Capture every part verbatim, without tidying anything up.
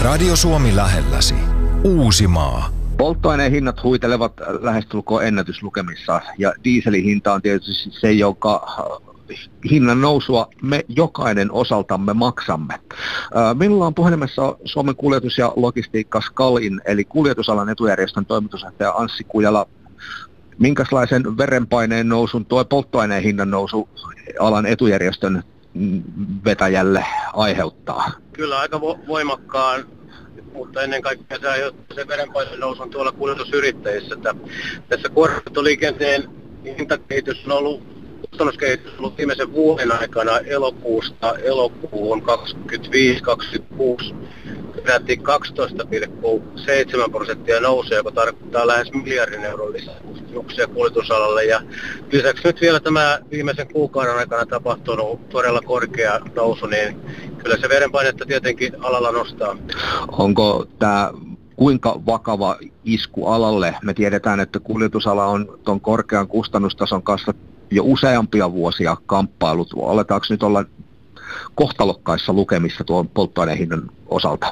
Radio Suomi lähelläsi. Uusimaa. Polttoaineen hinnat huitelevat lähestulkoon ennätyslukemissa ja dieselin hinta on tietysti se, joka hinnan nousua me jokainen osaltamme maksamme. Minulla on puhelimessa Suomen kuljetus- ja logistiikka SKALin eli kuljetusalan etujärjestön toimitusjohtaja Anssi Kujala. Minkälaisen verenpaineen nousun tuo polttoaineen hinnan nousu alan etujärjestön vetäjälle aiheuttaa? Kyllä aika vo- voimakkaan, mutta ennen kaikkea se aiheuttaa se verenpaineen nousun tuolla kuljetusyrittäjissä. Että tässä kuorma-autoliikenteen hintakehitys on ollut, kustannuskehitys on ollut viimeisen vuoden aikana elokuusta elokuuhun kaksikymmentäviisi kaksikymmentäkuusi peräti kaksitoista pilkku seitsemän prosenttia nousee, joka tarkoittaa lähes miljardin euron lisäkustannuksia kuljetusalalle. Ja lisäksi nyt vielä tämä viimeisen kuukauden aikana tapahtunut todella korkea nousu, niin kyllä se verenpainetta tietenkin alalla nostaa. Onko tämä kuinka vakava isku alalle? Me tiedetään, että kuljetusala on tuon korkean kustannustason kanssa jo useampia vuosia kamppailut. Aletaanko nyt olla kohtalokkaissa lukemissa tuon polttoaineen hinnan osalta?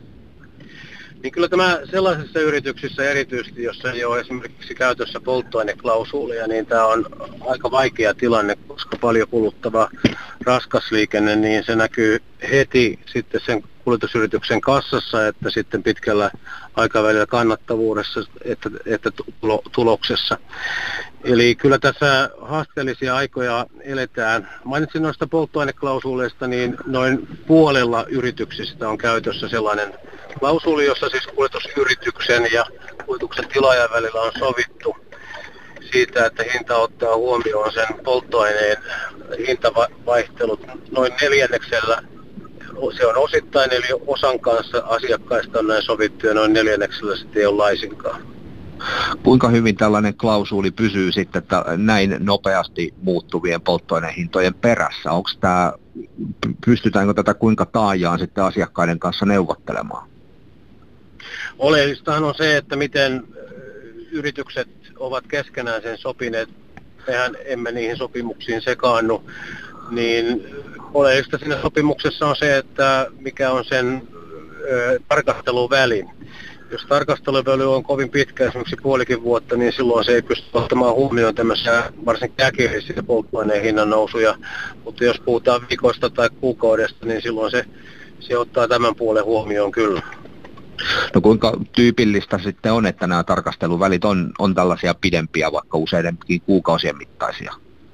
Niin kyllä tämä sellaisissa yrityksissä erityisesti, jossa ei ole esimerkiksi käytössä polttoaineklausuulia, niin tämä on aika vaikea tilanne, koska paljon kuluttava raskasliikenne, niin se näkyy heti sitten sen kuljetusyrityksen kassassa, että sitten pitkällä aikavälillä kannattavuudessa, että, että tuloksessa. Eli kyllä tässä haasteellisia aikoja eletään. Mainitsin noista polttoaineklausuuleista, niin noin puolella yrityksistä on käytössä sellainen klausuuli, jossa siis kuljetusyrityksen ja kuljetuksen tilaajan välillä on sovittu siitä, että hinta ottaa huomioon sen polttoaineen hintavaihtelut noin neljänneksellä. Se on osittain, eli osan kanssa asiakkaista on näin sovittu ja noin neljänneksellä sitten ei ole laisinkaan. Kuinka hyvin tällainen klausuuli pysyy sitten näin nopeasti muuttuvien polttoainehintojen perässä? Onko tämä, pystytäänkö tätä kuinka taajaan sitten asiakkaiden kanssa neuvottelemaan? Oleellistahan on se, että miten yritykset ovat keskenään sen sopineet. Mehän emme niihin sopimuksiin sekaannu. Niin oleellista siinä sopimuksessa on se, että mikä on sen ö, tarkasteluväli. Jos tarkasteluväli on kovin pitkä, esimerkiksi puolikin vuotta, niin silloin se ei pysty ottamaan huomioon tämmöisiä varsinkin äkillisiä polttoaineen hinnan nousuja. Mutta jos puhutaan viikosta tai kuukaudesta, niin silloin se, se ottaa tämän puolen huomioon kyllä. No kuinka tyypillistä sitten on, että nämä tarkasteluvälit on, on tällaisia pidempiä, vaikka useidenkin kuukausien mittaisia?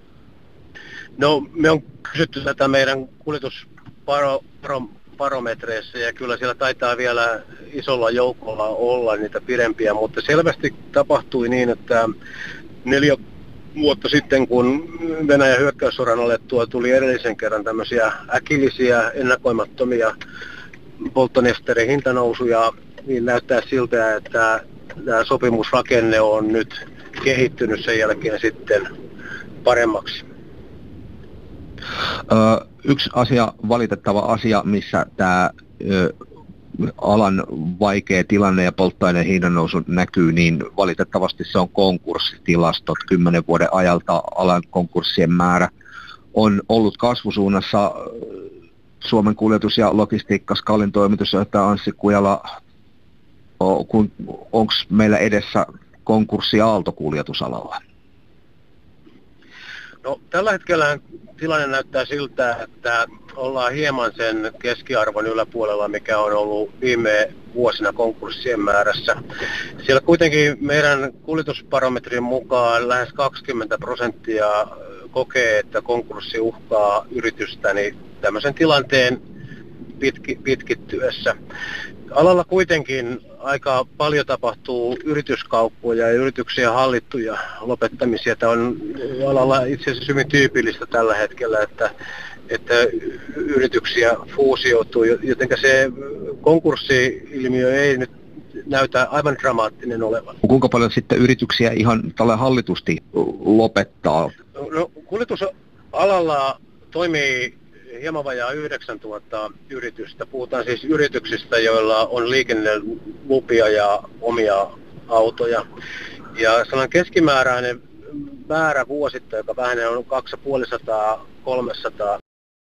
No me on kysytty tätä meidän kuljetusbarometreissä ja kyllä siellä taitaa vielä isolla joukolla olla niitä pidempiä, mutta selvästi tapahtui niin, että neljä vuotta sitten kun Venäjän hyökkäyssodan alettua tuli edellisen kerran tämmöisiä äkillisiä ennakoimattomia polttonesteiden hintanousuja, niin näyttää siltä, että tämä sopimusrakenne on nyt kehittynyt sen jälkeen sitten paremmaksi. Ö, yksi asia, valitettava asia, missä tämä ö, alan vaikea tilanne ja polttoaineen hinnannousu näkyy, niin valitettavasti se on konkurssitilastot. Kymmenen vuoden ajalta alan konkurssien määrä on ollut kasvusuunnassa. Suomen kuljetus- ja logistiikka SKALin toimitusjohtaja Anssi Kujala, onko meillä edessä konkurssiaalto kuljetusalalla? No, tällä hetkellä tilanne näyttää siltä, että ollaan hieman sen keskiarvon yläpuolella, mikä on ollut viime vuosina konkurssien määrässä. Siellä kuitenkin meidän kuljetusbarometrin mukaan lähes kaksikymmentä prosenttia kokee, että konkurssi uhkaa yritystäni tämmöisen tilanteen pitki, pitkittyessä. Alalla kuitenkin aika paljon tapahtuu yrityskauppoja ja yrityksiä hallittuja lopettamisia. Tämä on alalla itse asiassa hyvin tyypillistä tällä hetkellä, että, että yrityksiä fuusioituu, joten se konkurssi-ilmiö ei nyt näytä aivan dramaattinen olevan. Kuinka paljon sitten yrityksiä ihan tällä hallitusti lopettaa? No, kuljetusalalla toimii hieman vajaa yhdeksäntuhatta yritystä. Puhutaan siis yrityksistä, joilla on liikennelupia ja omia autoja. Ja sellainen keskimääräinen määrä vuosittain, joka vähenee on kaksisataaviisikymmentä kolmesataa